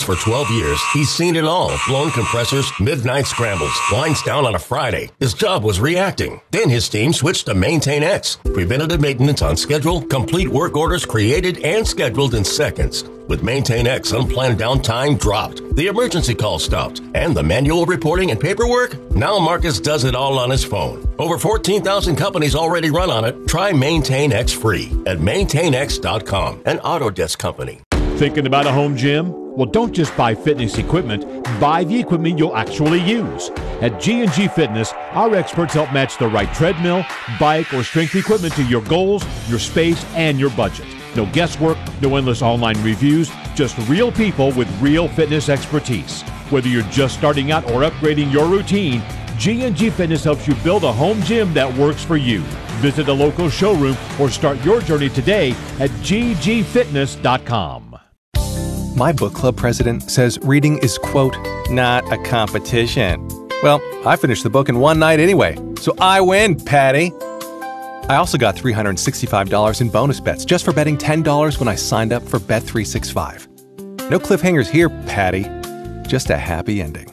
for 12 years, he's seen it all. Blown compressors, midnight scrambles, lines down on a Friday. His job was reacting. Then his team switched to Maintain X. Preventative maintenance on schedule, complete work orders created and scheduled in seconds. With Maintain X, unplanned downtime dropped, the emergency call stopped, and the manual reporting and paperwork? Now Marcus does it all on his phone. Over 14,000 companies already run on it. Try Maintain X free at maintainx.com, an Autodesk company. Thinking about a home gym? Well, don't just buy fitness equipment. Buy the equipment you'll actually use. At G&G Fitness, our experts help match the right treadmill, bike, or strength equipment to your goals, your space, and your budget. No guesswork, no endless online reviews, just real people with real fitness expertise. Whether you're just starting out or upgrading your routine, G&G Fitness helps you build a home gym that works for you. Visit a local showroom or start your journey today at ggfitness.com. My book club president says reading is, quote, not a competition. Well, I finished the book in one night anyway, so I win, Patty. I also got $365 in bonus bets just for betting $10 when I signed up for Bet365. No cliffhangers here, Patty. Just a happy ending.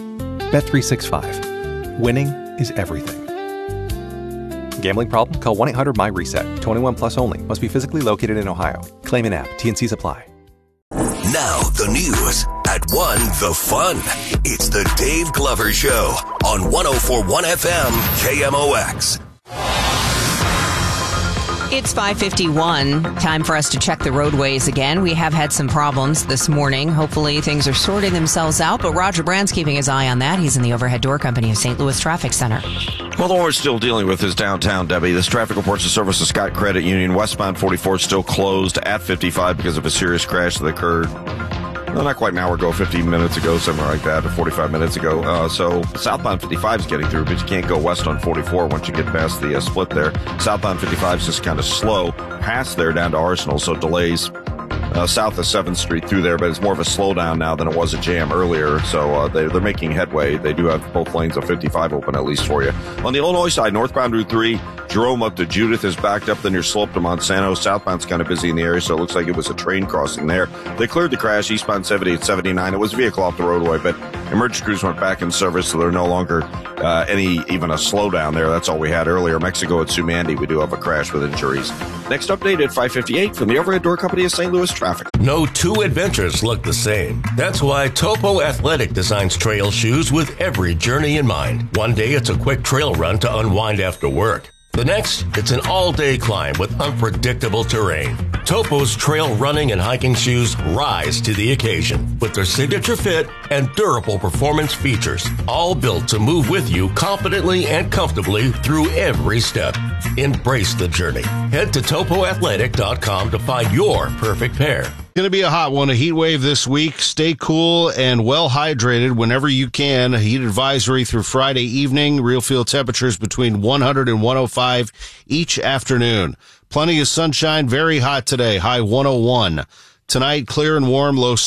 Bet365. Winning is everything. Gambling problem? Call 1-800-MY-RESET. 21 plus only. Must be physically located in Ohio. Claim in app. T&Cs apply. Now the news at 1 The Fun. It's the Dave Glover Show on 104.1 FM KMOX. It's 5:51. Time for us to check the roadways again. We have had some problems this morning. Hopefully things are sorting themselves out, but Roger Brand's keeping his eye on that. He's in the Overhead Door Company of St. Louis Traffic Center. Well, the one we're still dealing with is downtown, Debbie. This traffic reports the service of Scott Credit Union. Westbound 44 is still closed at 55 because of a serious crash that occurred. Well, not quite an hour ago, 15 minutes ago, somewhere like that, or 45 minutes ago. So southbound 55 is getting through, but you can't go west on 44 once you get past the split there. Southbound 55 is just kind of slow past there down to Arsenal, so delays south of 7th Street through there, but it's more of a slowdown now than it was a jam earlier, so they're making headway. They do have both lanes of 55 open at least for you. On the Illinois side, northbound Route 3, Jerome up to Judith is backed up, then your slope to Monsanto. Southbound's kind of busy in the area, so it looks like it was a train crossing there. They cleared the crash, eastbound 70 at 79. It was a vehicle off the roadway, but emergency crews went back in service, so they're no longer even a slowdown there. That's all we had earlier. Mexico at Sumandi, we do have a crash with injuries. Next update at 5:58 from the Overhead Door Company of St. Louis Traffic. No two adventures look the same. That's why Topo Athletic designs trail shoes with every journey in mind. One day it's a quick trail run to unwind after work. The next, it's an all-day climb with unpredictable terrain. Topo's trail running and hiking shoes rise to the occasion with their signature fit and durable performance features, all built to move with you confidently and comfortably through every step. Embrace the journey. Head to topoathletic.com to find your perfect pair. Going to be a hot one, a heat wave this week. Stay cool and well hydrated whenever you can. A heat advisory through Friday evening. Real field temperatures between 100 and 105 each afternoon. Plenty of sunshine, very hot today, high 101. Tonight, clear and warm, low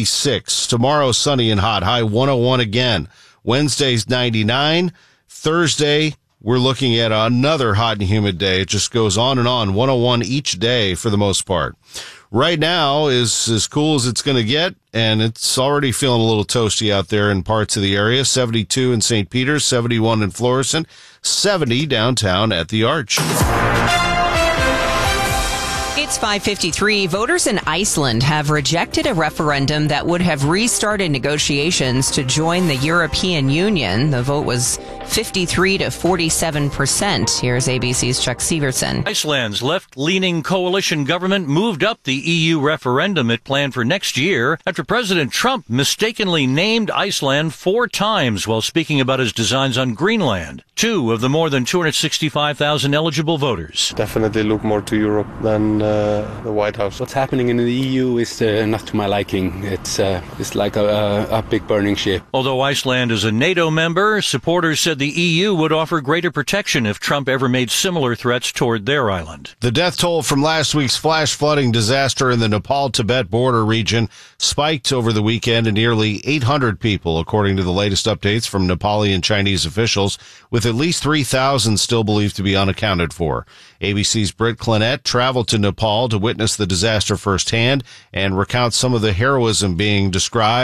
76. Tomorrow, sunny and hot, high 101 again. Wednesday's 99. Thursday, we're looking at another hot and humid day. It just goes on and on, 101 each day for the most part. Right now is as cool as it's going to get, and it's already feeling a little toasty out there in parts of the area. 72 in St. Peter's, 71 in Florissant, 70 downtown at the Arch. It's 5:53. Voters in Iceland have rejected a referendum that would have restarted negotiations to join the European Union. The vote was 53 to 47%. Here's ABC's Chuck Severson. Iceland's left-leaning coalition government moved up the EU referendum it planned for next year after President Trump mistakenly named Iceland 4 times while speaking about his designs on Greenland. 2 of the more than 265,000 eligible voters definitely look more to Europe than the White House. What's happening in the EU is not to my liking. It's like a big burning ship. Although Iceland is a NATO member, supporters said the EU would offer greater protection if Trump ever made similar threats toward their island. The death toll from last week's flash flooding disaster in the Nepal-Tibet border region spiked over the weekend to nearly 800 people, according to the latest updates from Nepali and Chinese officials, with at least 3,000 still believed to be unaccounted for. ABC's Britt Clinette traveled to Nepal to witness the disaster firsthand and recount some of the heroism being described